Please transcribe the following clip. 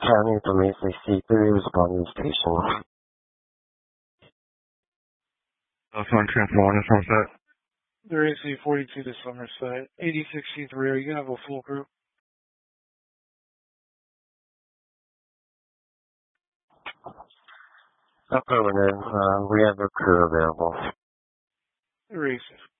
County to Macy C3 responding station. Phone transfer one is Somerset. They're AC-42 to Somerset. 86C3, are you going to have a full crew? Affirmative. We have a crew available. They're AC.